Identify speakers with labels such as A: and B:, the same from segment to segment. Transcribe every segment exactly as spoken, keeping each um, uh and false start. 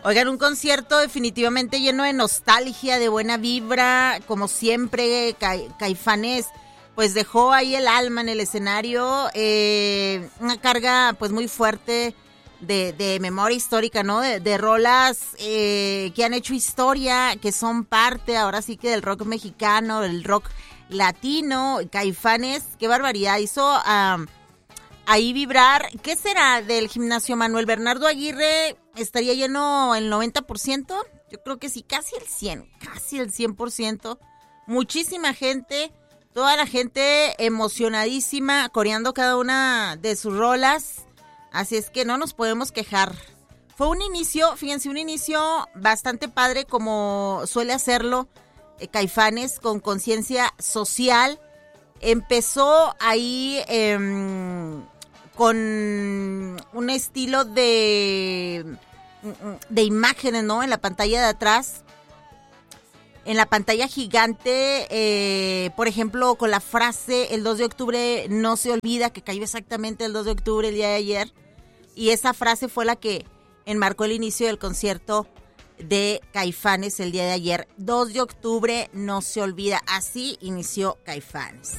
A: Oigan, un concierto definitivamente lleno de nostalgia, de buena vibra, como siempre, Ca- Caifanes pues dejó ahí el alma en el escenario, eh, una carga pues muy fuerte de, de memoria histórica, ¿no? De, de rolas eh, que han hecho historia, que son parte ahora sí que del rock mexicano, del rock latino. Caifanes, qué barbaridad, hizo um, ahí vibrar. ¿Qué será del gimnasio Manuel Bernardo Aguirre? ¿Estaría lleno el noventa por ciento? Yo creo que sí, casi el cien, casi el cien por ciento. Muchísima gente, toda la gente emocionadísima, coreando cada una de sus rolas. Así es que no nos podemos quejar. Fue un inicio, fíjense, un inicio bastante padre como suele hacerlo eh, Caifanes, con conciencia social. Empezó ahí eh, con un estilo de, de imágenes, ¿no? En la pantalla de atrás. En la pantalla gigante, eh, por ejemplo, con la frase el dos de octubre no se olvida, que cayó exactamente el dos de octubre, el día de ayer. Y esa frase fue la que enmarcó el inicio del concierto de Caifanes el día de ayer. dos de octubre no se olvida. Así inició Caifanes.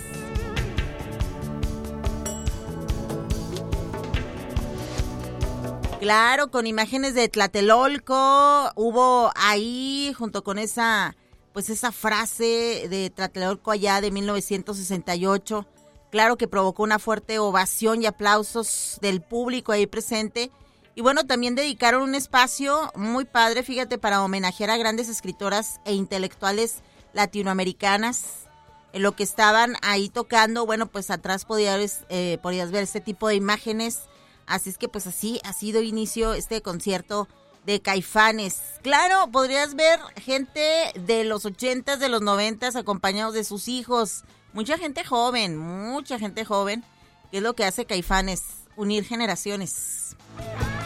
A: Claro, con imágenes de Tlatelolco. Hubo ahí, junto con esa... pues esa frase de Tlatelolco allá de mil novecientos sesenta y ocho, claro que provocó una fuerte ovación y aplausos del público ahí presente. Y bueno, también dedicaron un espacio muy padre, fíjate, para homenajear a grandes escritoras e intelectuales latinoamericanas. En lo que estaban ahí tocando, bueno, pues atrás podías, eh, podías ver este tipo de imágenes. Así es que pues así ha sido inicio este concierto de Caifanes. Claro, podrías ver gente de los ochentas, de los noventas, acompañados de sus hijos. Mucha gente joven, mucha gente joven, que es lo que hace Caifanes, unir generaciones.